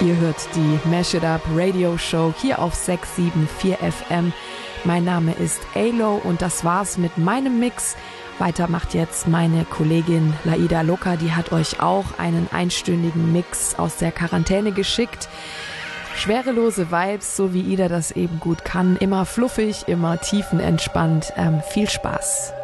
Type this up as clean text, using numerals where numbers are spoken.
Ihr hört die Mash It Up Radio Show hier auf 674 FM. Mein Name ist Alo und das war's mit meinem Mix. Weiter macht jetzt meine Kollegin Laida Loca, die hat euch auch einen einstündigen Mix aus der Quarantäne geschickt. Schwerelose Vibes, so wie Ida das eben gut kann. Immer fluffig, immer tiefenentspannt. Viel Spaß.